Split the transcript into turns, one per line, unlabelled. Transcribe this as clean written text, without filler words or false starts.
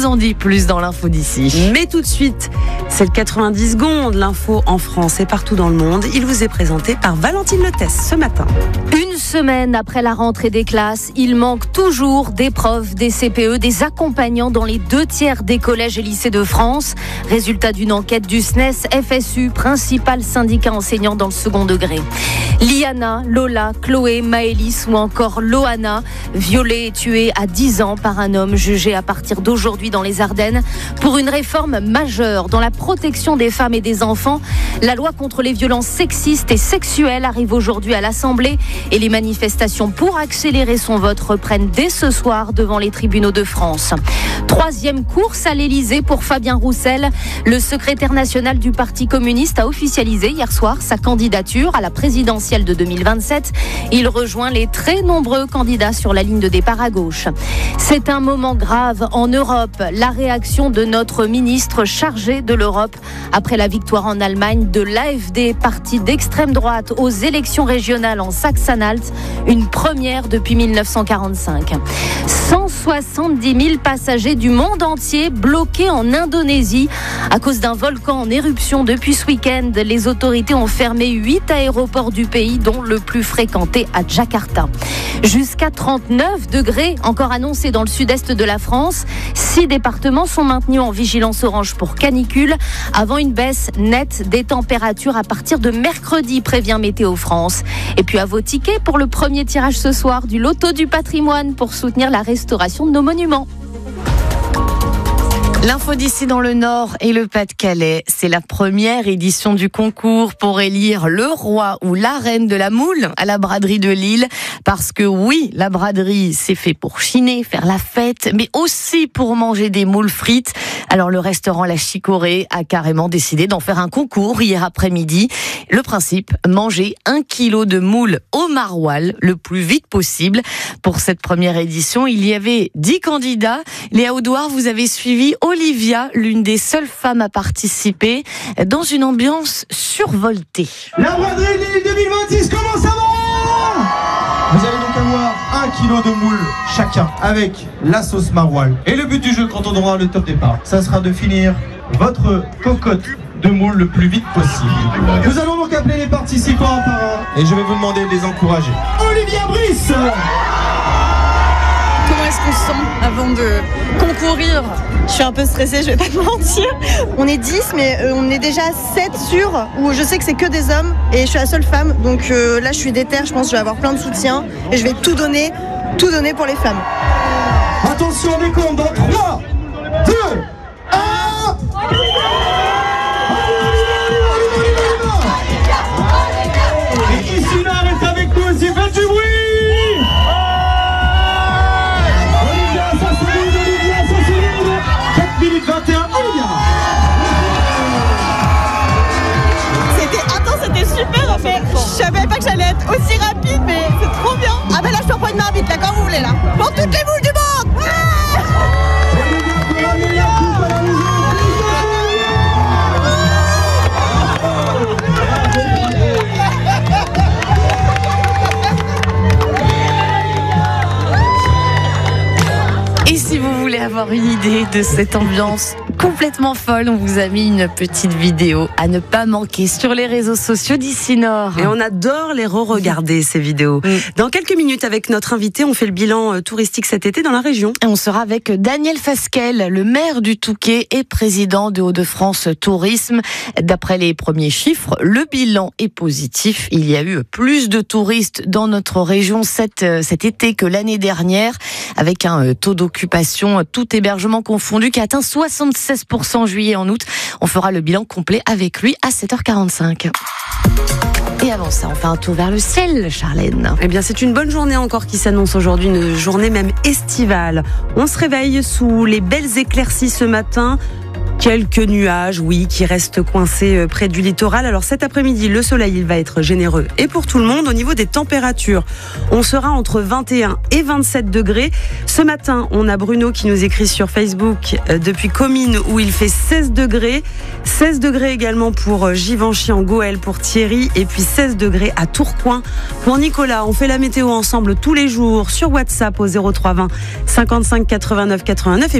vous en dit plus dans l'info d'ici.
Mais tout de suite, c'est le 90 secondes, l'info en France et partout dans le monde. Il vous est présenté par Valentine Letesse ce matin.
Une semaine après la rentrée des classes, il manque toujours des profs, des CPE, des accompagnants dans les 2/3 des collèges et lycées de France. Résultat d'une enquête du SNES FSU, principal syndicat enseignant dans le second degré. Liana, Lola, Chloé, Maëlys ou encore Loana, violée et tuée à 10 ans par un homme jugé à partir d'aujourd'hui dans les Ardennes pour une réforme majeure dans la protection des femmes et des enfants. La loi contre les violences sexistes et sexuelles arrive aujourd'hui à l'Assemblée et les manifestations pour accélérer son vote reprennent dès ce soir devant les tribunaux de France. 3e course à l'Élysée pour Fabien Roussel. Le secrétaire national du Parti communiste a officialisé hier soir sa candidature à la présidentielle de 2027. Il rejoint les très nombreux candidats sur la ligne de départ à gauche. C'est un moment grave en Europe. La réaction de notre ministre chargé de l'Europe après la victoire en Allemagne de l'AfD, parti d'extrême droite, aux élections régionales en Saxe-Anhalt, une première depuis 1945. 170 000 passagers du monde entier bloqués en Indonésie à cause d'un volcan en éruption depuis ce week-end. Les autorités ont fermé 8 aéroports du pays, dont le plus fréquenté à Jakarta. Jusqu'à 39 degrés encore annoncés dans le sud-est de la France. 6 départements sont maintenus en vigilance orange pour canicule avant une baisse nette des températures à partir de mercredi, prévient Météo France. Et puis à vos tickets pour le premier tirage ce soir du Loto du patrimoine pour soutenir la restauration de nos monuments.
L'info d'ici dans le Nord et le Pas-de-Calais, c'est la première édition du concours pour élire le roi ou la reine de la moule à la braderie de Lille. Parce que oui, la braderie, c'est fait pour chiner, faire la fête, mais aussi pour manger des moules frites. Alors le restaurant La Chicorée a carrément décidé d'en faire un concours hier après-midi. Le principe, manger 1 kilo de moules au maroilles le plus vite possible. Pour cette première édition, il y avait 10 candidats. Léa Audouard, vous avez suivi Olivia, l'une des seules femmes à participer, dans une ambiance survoltée.
La braderie de Lille 2026 commence avant. Vous allez donc avoir 1 kilo de moules chacun avec la sauce maroilles. Et le but du jeu quand on aura le top départ, ça sera de finir votre cocotte de moule le plus vite possible. Nous allons donc appeler les participants un par un et je vais vous demander de les encourager. Olivia Brice!
Comment est-ce qu'on se sent avant de concourir? Je suis un peu stressée, je vais pas te mentir. On est 10, mais on est déjà 7 sûrs, où je sais que c'est que des hommes, et je suis la seule femme. Donc là, je suis déter, je pense que je vais avoir plein de soutien, et je vais tout donner pour les femmes.
Attention, on décompte dans 3, 2, 1... Et Christina est avec nous aussi, faites du bruit!
C'était super, mais je savais pas que j'allais être aussi rapide, mais c'est trop bien. Ah ben là, je peux prendre une marmite, là, quand vous voulez, là. Pour toutes les boules du monde.
Et si vous voulez avoir une idée de cette ambiance complètement folle, on vous a mis une petite vidéo à ne pas manquer sur les réseaux sociaux d'ici Nord.
Et on adore les re-regarder, ces vidéos. Dans quelques minutes, avec notre invité, on fait le bilan touristique cet été dans la région.
Et on sera avec Daniel Fasquelle, le maire du Touquet et président de Hauts-de-France Tourisme. D'après les premiers chiffres, le bilan est positif. Il y a eu plus de touristes dans notre région cet été que l'année dernière, avec un taux d'occupation, tout hébergement confondu, qui a atteint 76% en juillet et en août. On fera le bilan complet avec lui à 7h45. Et avant ça, on fait un tour vers le ciel, Charlène.
Eh bien, c'est une bonne journée encore qui s'annonce aujourd'hui, une journée même estivale. On se réveille sous les belles éclaircies ce matin. Quelques nuages, oui, qui restent coincés près du littoral. Alors cet après-midi, le soleil, il va être généreux et pour tout le monde. Au niveau des températures, on sera entre 21 et 27 degrés. Ce matin, on a Bruno qui nous écrit sur Facebook depuis Comines où il fait 16 degrés. 16 degrés également pour Givenchy en Goël pour Thierry et puis 16 degrés à Tourcoing pour Nicolas. On fait la météo ensemble tous les jours sur WhatsApp au 03 20 55 89 89.